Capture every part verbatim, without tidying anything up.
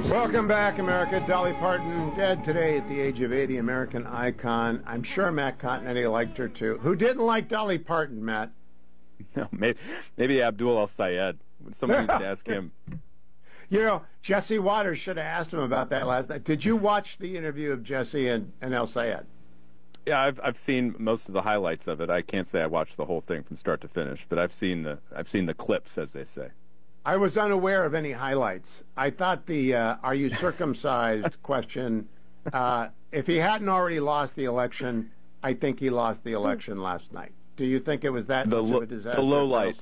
Welcome back, America. Dolly Parton, dead today at the age of eighty, American icon. I'm sure Matt Continetti liked her, too. Who didn't like Dolly Parton, Matt? No, maybe, maybe Abdul El-Sayed. Somebody needs to ask him. You know, Jesse Waters should have asked him about that last night. Did you watch the interview of Jesse and, and El-Sayed? Yeah, I've I've seen most of the highlights of it. I can't say I watched the whole thing from start to finish, but I've seen the I've seen the clips, as they say. I was unaware of any highlights. I thought the uh, "Are you circumcised?" question. Uh, if he hadn't already lost the election, I think he lost the election last night. Do you think it was that the much lo- of a disaster? The low lights.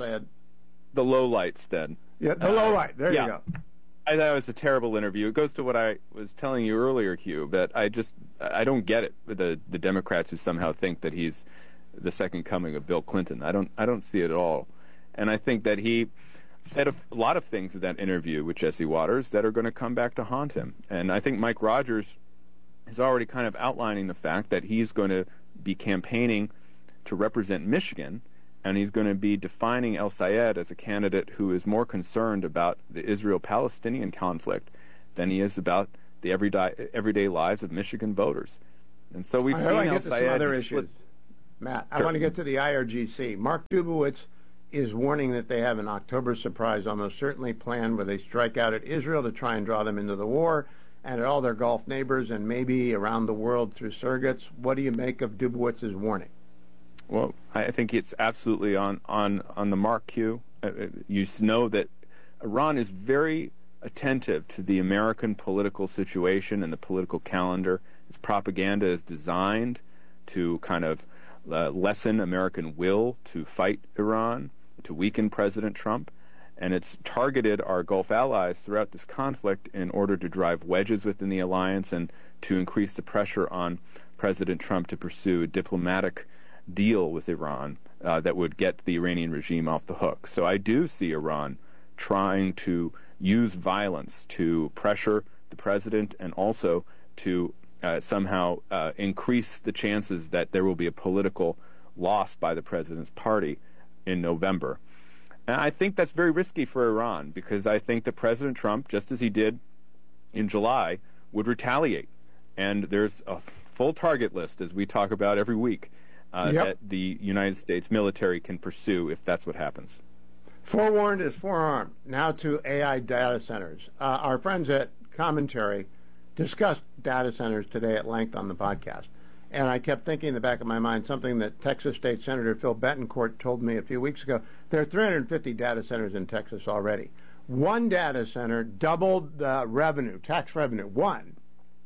The low lights. Then. Yeah, the uh, low light. There yeah. you go. I thought it was a terrible interview. It goes to what I was telling you earlier, Hugh, that I just, I don't get it, the the Democrats who somehow think that he's the second coming of Bill Clinton. I don't, I don't see it at all. And I think that he said a, a lot of things in that interview with Jesse Waters that are going to come back to haunt him. And I think Mike Rogers is already kind of outlining the fact that he's going to be campaigning to represent Michigan, and he's going to be defining El-Sayed as a candidate who is more concerned about the Israel-Palestinian conflict than he is about the everyday everyday lives of Michigan voters. And so we've I seen want to get El-Sayed to some other split. issues, Matt. I Sure. want to get to the I R G C. Mark Dubowitz is warning that they have an October surprise almost certainly planned where they strike out at Israel to try and draw them into the war, and at all their Gulf neighbors and maybe around the world through surrogates. What do you make of Dubowitz's warning? Well, I think it's absolutely on, on, on the mark, Q. Uh, you know that Iran is very attentive to the American political situation and the political calendar. Its propaganda is designed to kind of uh, lessen American will to fight Iran, to weaken President Trump, and it's targeted our Gulf allies throughout this conflict in order to drive wedges within the alliance and to increase the pressure on President Trump to pursue a diplomatic deal with Iran uh, that would get the Iranian regime off the hook. So I do see Iran trying to use violence to pressure the president and also to uh, somehow uh, increase the chances that there will be a political loss by the president's party in November. And I think that's very risky for Iran because I think that President Trump, just as he did in July, would retaliate. And there's a full target list, as we talk about every week, Uh, yep. that the United States military can pursue if that's what happens. Forewarned is forearmed. Now to A I data centers. Uh, our friends at Commentary discussed data centers today at length on the podcast. And I kept thinking in the back of my mind something that Texas State Senator Phil Betancourt told me a few weeks ago. There are three hundred fifty data centers in Texas already. One data center doubled the revenue, tax revenue, one,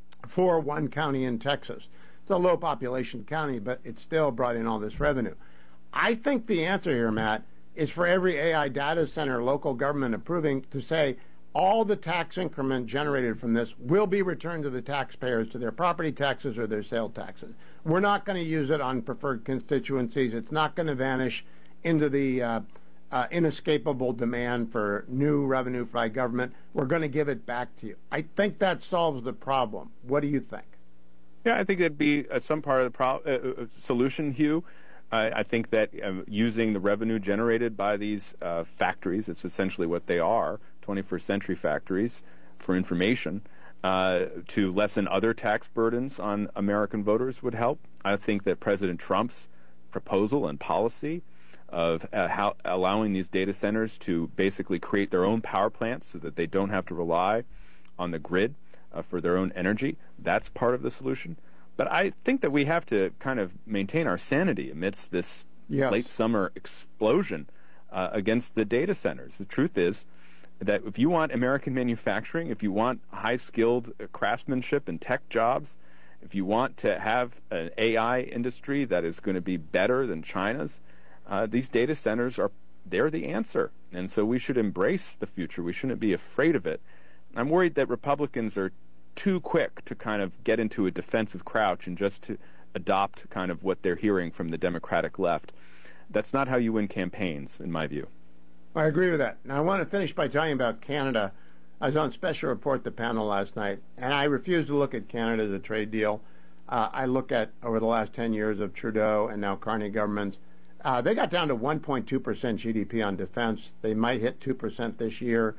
for one county in Texas. It's a low population county, but it still brought in all this revenue. I think the answer here, Matt, is for every A I data center local government approving to say all the tax increment generated from this will be returned to the taxpayers, to their property taxes or their sale taxes. We're not going to use it on preferred constituencies. It's not going to vanish into the uh, uh, inescapable demand for new revenue by government. We're going to give it back to you. I think that solves the problem. What do you think? Yeah, I think that'd be uh, some part of the pro- uh, solution, Hugh. Uh, I think that uh, using the revenue generated by these uh, factories, it's essentially what they are, twenty-first century factories for information, uh, to lessen other tax burdens on American voters would help. I think that President Trump's proposal and policy of uh, how, allowing these data centers to basically create their own power plants so that they don't have to rely on the grid Uh, for their own energy. That's part of the solution. But I think that we have to kind of maintain our sanity amidst this Yes. late summer explosion uh, against the data centers. The truth is that if you want American manufacturing, if you want high-skilled uh, craftsmanship and tech jobs, if you want to have an A I industry that is going to be better than China's, uh, these data centers are, they're the answer. And so we should embrace the future. We shouldn't be afraid of it. I'm worried that Republicans are too quick to kind of get into a defensive crouch and just to adopt kind of what they're hearing from the Democratic left. That's not how you win campaigns, in my view. I agree with that. Now, I want to finish by talking about Canada. I was on Special Report, the panel last night, and I refuse to look at Canada as a trade deal. Uh, I look at, over the last ten years of Trudeau and now Carney governments, uh, they got down to one point two percent G D P on defense. They might hit two percent this year.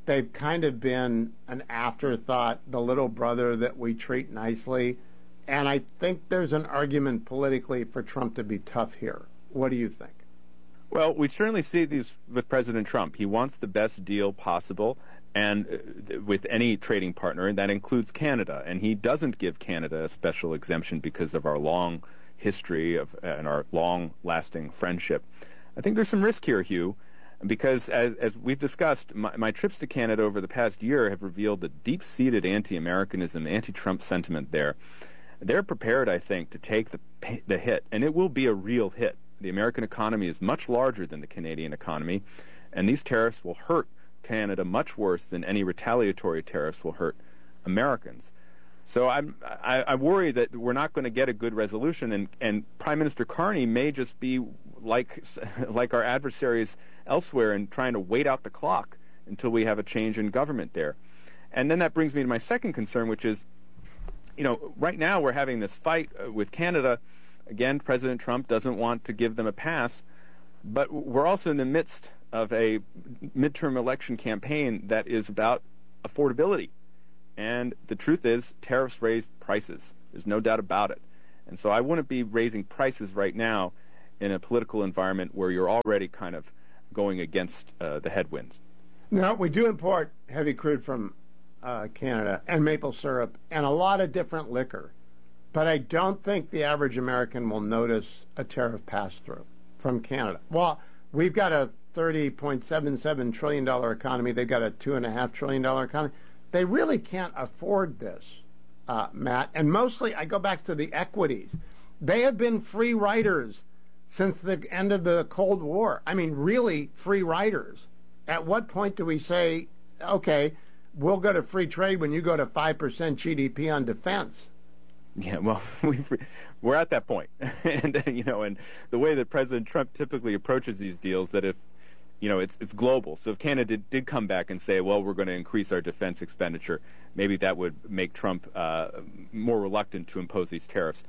they've kind of been an afterthought, the little brother that we treat nicely. And I think there's an argument politically for Trump to be tough here. What do you think? Well, we certainly see these with President Trump. He wants the best deal possible, and uh, with any trading partner, and that includes Canada. And he doesn't give Canada a special exemption because of our long history of uh, and our long-lasting friendship. I think there's some risk here, Hugh, because as, as we've discussed, my, my trips to Canada over the past year have revealed the deep-seated anti-Americanism, anti-Trump sentiment there. They're prepared, I think, to take the the hit, and it will be a real hit. The American economy is much larger than the Canadian economy, and these tariffs will hurt Canada much worse than any retaliatory tariffs will hurt Americans. So I'm, I, I worry that we're not going to get a good resolution, and, and Prime Minister Carney may just be like like our adversaries elsewhere and trying to wait out the clock until we have a change in government there. And then that brings me to my second concern, which is, you know, right now we're having this fight with Canada. Again, President Trump doesn't want to give them a pass, but we're also in the midst of a midterm election campaign that is about affordability. And the truth is, tariffs raise prices. There's no doubt about it. And so I wouldn't be raising prices right now in a political environment where you're already kind of going against uh, the headwinds. Now, we do import heavy crude from uh, Canada and maple syrup and a lot of different liquor. But I don't think the average American will notice a tariff pass-through from Canada. Well, we've got a thirty point seven seven trillion dollars economy. They've got a two point five trillion dollars economy. They really can't afford this, uh, Matt. And mostly, I go back to the equities. They have been free riders since the end of the Cold War. I mean, really free riders. At what point do we say, okay, we'll go to free trade when you go to five percent G D P on defense? Yeah, well, we've, we're at that point. and, you know, and the way that President Trump typically approaches these deals, that if, you know, it's it's global. So if Canada did, did come back and say, well, we're going to increase our defense expenditure, maybe that would make Trump uh, more reluctant to impose these tariffs.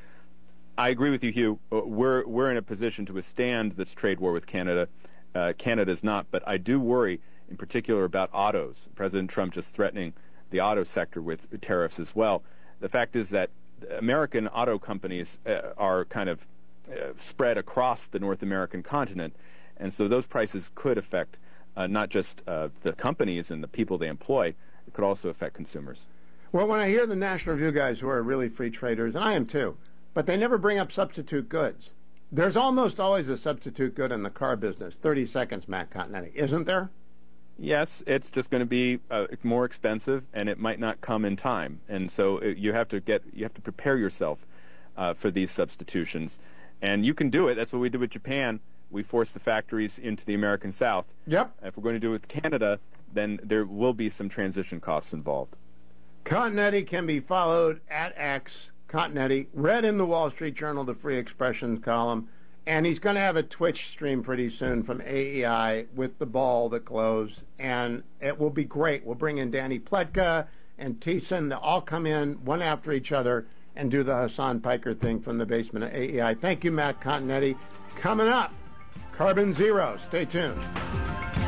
I agree with you, Hugh. We're, we're in a position to withstand this trade war with Canada. Uh, Canada's not, but I do worry in particular about autos. President Trump just threatening the auto sector with tariffs as well. The fact is that American auto companies uh, are kind of uh, spread across the North American continent, and so those prices could affect uh, not just uh, the companies and the people they employ, it could also affect consumers. Well, when I hear the National Review guys who are really free traders, and I am too, but they never bring up substitute goods. There's almost always a substitute good in the car business. thirty seconds, Matt Continetti, isn't there? Yes, it's just going to be uh, more expensive, and it might not come in time. And so it, you have to get, you have to prepare yourself uh, for these substitutions. And you can do it. That's what we did with Japan. We forced the factories into the American South. Yep. If we're going to do it with Canada, then there will be some transition costs involved. Continetti can be followed at X, Continetti, read in the Wall Street Journal, the Free Expressions column. And he's going to have a Twitch stream pretty soon from A E I with the ball that glows, and it will be great. We'll bring in Danny Pletka and Thiessen. They'll all come in one after each other and do the Hassan Piker thing from the basement of A E I. Thank you, Matt Continetti. Coming up, Carbon Zero. Stay tuned.